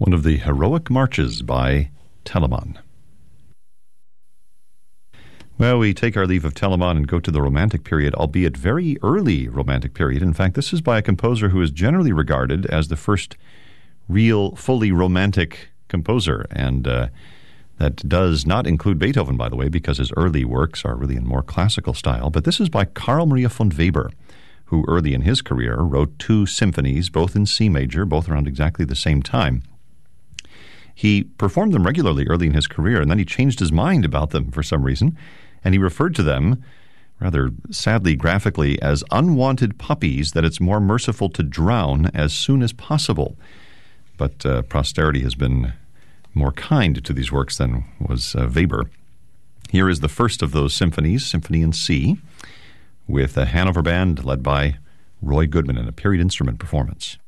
one of the heroic marches by Telemann. Well, we take our leave of Telemann and go to the Romantic period, albeit very early Romantic period. In fact, this is by a composer who is generally regarded as the first real, fully Romantic composer. And that does not include Beethoven, by the way, because his early works are really in more classical style. But this is by Carl Maria von Weber, who early in his career wrote 2 symphonies, both in C major, both around exactly the same time. He performed them regularly early in his career, and then he changed his mind about them for some reason, and he referred to them, rather sadly graphically, as unwanted puppies that it's more merciful to drown as soon as possible. But posterity has been more kind to these works than was Weber. Here is the first of those symphonies, Symphony in C, with a Hanover Band led by Roy Goodman in a period instrument performance.